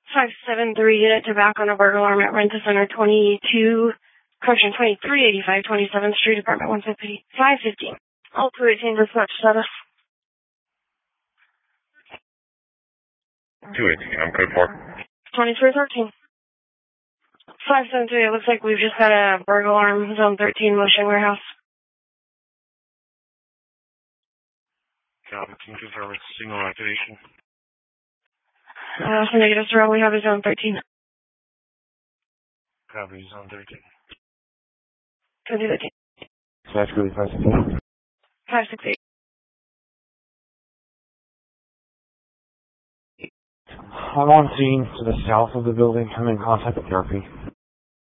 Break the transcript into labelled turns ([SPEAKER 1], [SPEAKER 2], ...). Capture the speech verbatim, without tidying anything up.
[SPEAKER 1] five seven three, unit to back on a burglar alarm at Rent a Center twenty-two, correction, twenty-three eighty-five, twenty-seventh Street, apartment one fifty, five fifty. All two eighteen dispatch status.
[SPEAKER 2] two eighteen, I'm code four.
[SPEAKER 1] twenty-three thirteen. five seven three, it looks like we've just got a burglar alarm, zone thirteen, Motion Warehouse.
[SPEAKER 2] Copy, can you confirm it's signal activation?
[SPEAKER 1] Uh, so negative zero, we have a zone thirteen.
[SPEAKER 2] Copy, zone thirteen.
[SPEAKER 1] twenty thirteen.
[SPEAKER 2] That's really five six eight.
[SPEAKER 1] five six eight.
[SPEAKER 2] I'm on scene to the south of the building. I'm in contact with therapy.